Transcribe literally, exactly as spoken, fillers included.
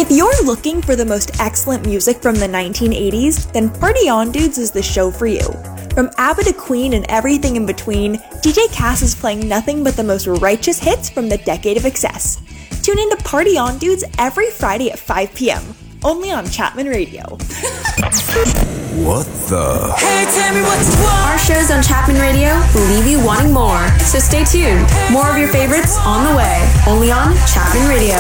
If you're looking for the most excellent music from the nineteen eighties, then Party On Dudes is the show for you. From ABBA to Queen and everything in between, D J Cass is playing nothing but the most righteous hits from the decade of excess. Tune in to Party On Dudes every Friday at five p.m., only on Chapman Radio. What the? Hey, tell me what you want. Our shows on Chapman Radio will leave you wanting more, so stay tuned. More of your favorites on the way, only on Chapman Radio.